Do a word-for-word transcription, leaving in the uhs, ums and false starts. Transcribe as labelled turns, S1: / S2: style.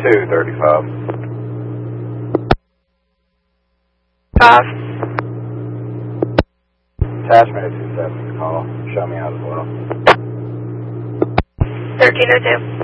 S1: two thirty-five.
S2: Five.
S1: Attachment two seventy call. Show me out as well.
S2: thirteen oh two.